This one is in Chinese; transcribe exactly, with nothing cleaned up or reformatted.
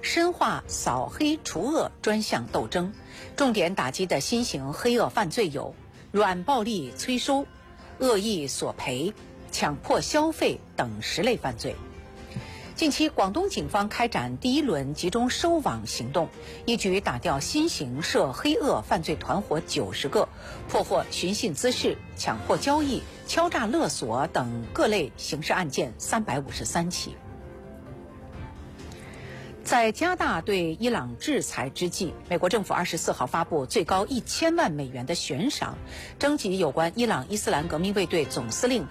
深化扫黑除恶专项斗争，重点打击的新型黑恶犯罪有软暴力催收、恶意索赔、强迫消费等十类犯罪。近期，广东警方开展第一轮集中收网行动，一举打掉新型涉黑恶犯罪团伙九十个，破获寻衅滋事、强迫交易、敲诈勒索等各类刑事案件三百五十三起。在加大对伊朗制裁之际，美国政府二十四号发布最高一千万美元的悬赏，征集有关伊朗伊斯兰革命卫队总司令